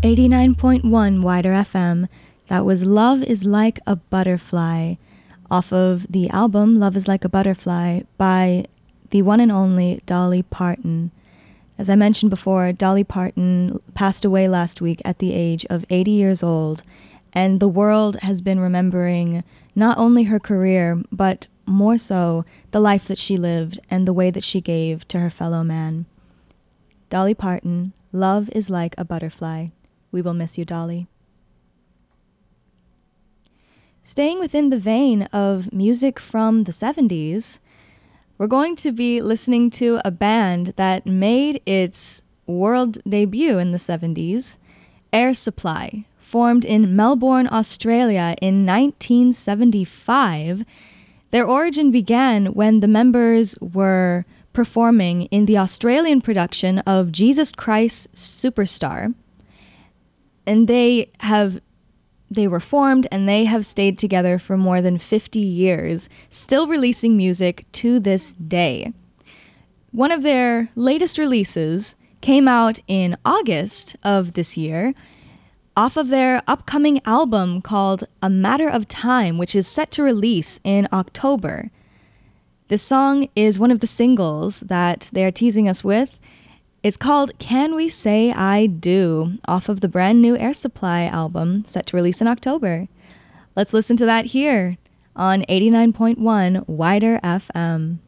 89.1 Wider FM. That was Love is Like a Butterfly off of the album Love is Like a Butterfly by the one and only Dolly Parton. As I mentioned before, Dolly Parton passed away last week at the age of 80 years old, and the world has been remembering not only her career, but more so the life that she lived and the way that she gave to her fellow man. Dolly Parton, Love is Like a Butterfly. We will miss you, Dolly. Staying within the vein of music from the 70s, we're going to be listening to a band that made its world debut in the 70s, Air Supply. Formed in Melbourne, Australia in 1975, their origin began when the members were performing in the Australian production of Jesus Christ Superstar. And they were formed and they have stayed together for more than 50 years, still releasing music to this day. One of their latest releases came out in August of this year off of their upcoming album called A Matter of Time, which is set to release in October. This song is one of the singles that they are teasing us with. It's called Can We Say I Do, off of the brand new Air Supply album set to release in October. Let's listen to that here on 89.1 Wider FM.